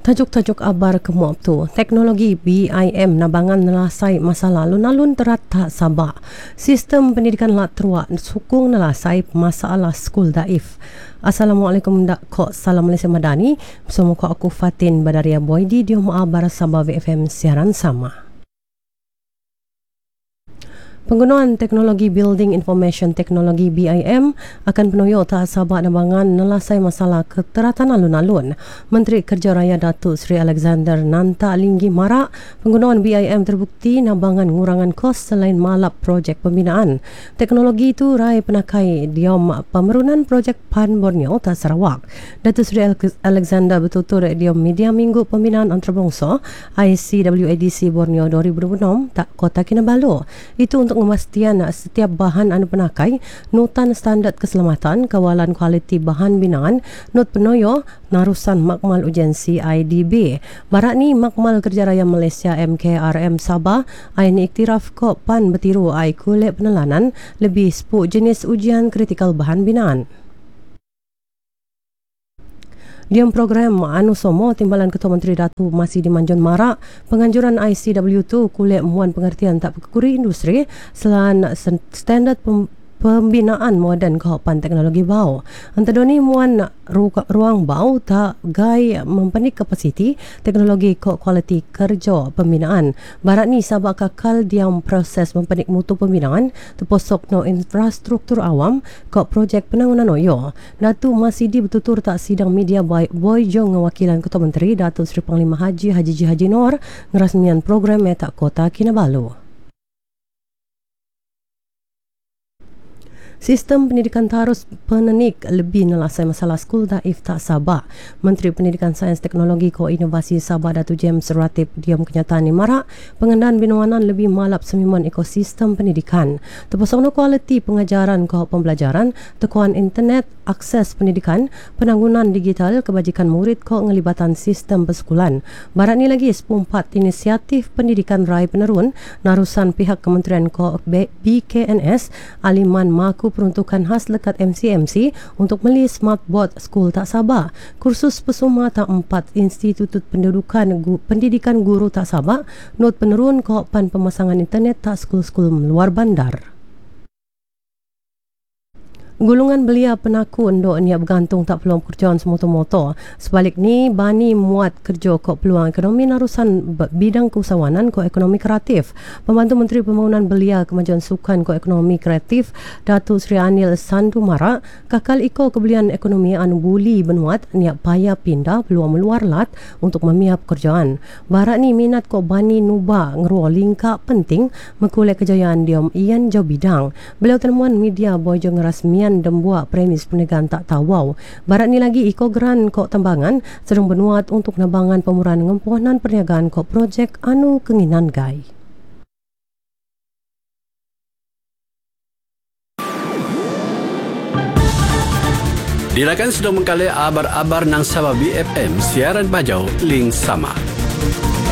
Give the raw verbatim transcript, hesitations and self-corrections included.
Tajuk-tajuk abar kemuap tu, teknologi B I M nabangan nelasai masalah alun-alun terat tak sabak. Sistem pendidikan lak teruak sukung nelasai masalah skul daif. Assalamualaikum dak kok salam Malaysia Madani. Bersama kok aku Fatin Badaria Boydi di Rumah Abar Sabah V F M siaran sama. Penggunaan teknologi Building Information Technology B I M akan penuh tak sabak nabangan nelasai masalah keteratan alun-alun. Menteri Kerja Raya Datuk Seri Alexander Nanta Linggi marak penggunaan B I M terbukti nabangan ngurangan kos selain malap projek pembinaan. Teknologi itu rai penakai diom pemerunan projek PAN Borneo tak Sarawak. Datuk Seri Alexander bertutur diom media minggu pembinaan antarabangsa I C W A D C Borneo dua ribu dua puluh enam tak Kota Kinabalu. Itu untuk memastikan setiap bahan anu penakai notan standard keselamatan kawalan kualiti bahan binaan not penoyo narusan makmal urgensi I D B. Barak ni Makmal Kerja Raya Malaysia M K R M Sabah ain iktiraf kok PAN bertiru ai kulit penelanan lebih sepuluh jenis ujian kritikal bahan binaan. Diam program anu somo Timbalan Ketua Menteri Datu masih dimanjun marak penganjuran I C W tu kulit muan pengertian tak perkuri industri selain standard pem pembinaan moden kehopan teknologi bau. Antara ni muan ru ruang bau tak gai mempenik kapasiti teknologi kok kualiti kerja pembinaan. Barat ni sabak kakal diam proses mempenik mutu pembinaan terposok no infrastruktur awam kok projek penangunan oyo. Datu masih di bertutur tak sidang media boy, boy jong wakilan Ketua Menteri Datuk Seri Panglima Haji Haji Ji Haji Noor ngerasmian program metak Kota Kinabalu. Sistem pendidikan tarus penenik lebih nelasai masalah skul daif tak Sabah. Menteri Pendidikan Sains Teknologi Ko Inovasi Sabah Datuk James Ratib diam kenyataan ni marak pengendaan binawanan lebih malap semiman ekosistem pendidikan. Terpasang no kualiti pengajaran ko pembelajaran, tekuan internet, akses pendidikan, penanggunan digital, kebajikan murid ko ngelibatan sistem persekulan. Barat ni lagi sepuluh empat inisiatif pendidikan rai penerun narusan pihak Kementerian Ko B K N S aliman maku peruntukan khas lekat M C M C untuk meli smart board skul tak Sabah. Kursus pesuma tak empat Institut Pendudukan Gu, Pendidikan Guru tak Sabah not penerun kehopan pemasangan internet tak skul-skul luar bandar. Gulungan belia penaku endok niat bergantung tak peluang pekerjaan semoto-moto. Sebalik ni, bani muat kerja kok peluang ekonomi narusan bidang keusahawanan kok ekonomi kreatif. Pembantu Menteri Pembangunan Belia Kemajuan Sukan kok ekonomi kreatif, Datuk Seri Anil Sandu marak, kakal iko kebelian ekonomi anu buli benuat niat payah pindah peluang meluar lat untuk memiap pekerjaan. Barak ni minat kok bani nuba ngeruo lingkap penting mengkulek kejayaan diom ian jauh bidang. Beliau temuan media boy jong rasmian dan buat premis perniagaan tak tawau. Barat ni lagi Iko Gran Kok Tambangan sedang benuat untuk nabangan pemurahan ngempuanan perniagaan kok projek anu kenginan gai. Dirakan sudah mengkali abar-abar nang Sabah B F M siaran bajau link sama.